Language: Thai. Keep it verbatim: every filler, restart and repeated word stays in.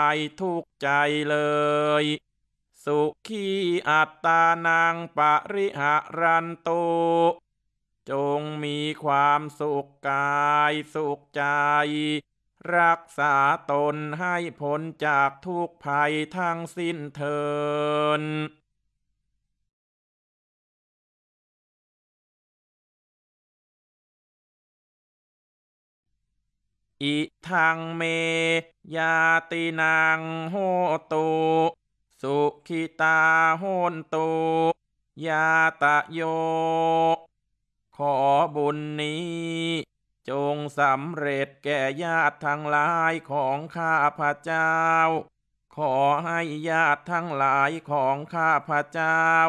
ทุกข์ใจเลยสุขีอัตตานังปริหารันตุจงมีความสุขกายสุขใจรักษาตนให้พ้นจากทุกภัยทั้งสิ้นเถิดอิทังเมยาตินังโหตุสุขิตาโหนตุยาตะโยขอบุญนี้จงสำเร็จแก่ญาติทั้งหลายของข้าพระเจ้าขอให้ญาติทั้งหลายของข้าพระเจ้า